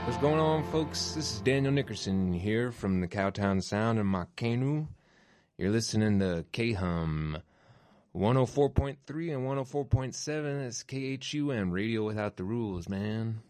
What's going on, folks? This is Daniel Nickerson here from the Cowtown Sound in Makenu. You're listening to KHUM 104.3 and 104.7. It's KHUM, Radio Without the Rules, man.